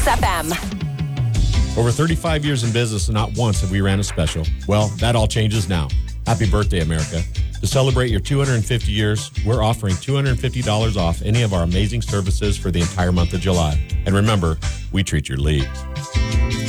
FM. Over 35 years in business, and not once have we ran a special. Well, that all changes now. Happy birthday, America. To celebrate your 250 years, we're offering $250 off any of our amazing services for the entire month of July. And remember, we treat your league.